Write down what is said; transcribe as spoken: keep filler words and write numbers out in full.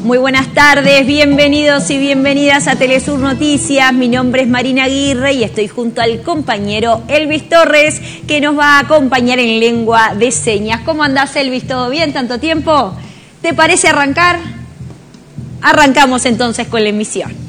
Muy buenas tardes, bienvenidos y bienvenidas a Telesur Noticias. Mi nombre es Marina Aguirre y estoy junto al compañero Elvis Torres, que nos va a acompañar en lengua de señas. ¿Cómo andás, Elvis? ¿Todo bien? ¿Tanto tiempo? ¿Te parece arrancar? Arrancamos entonces con la emisión.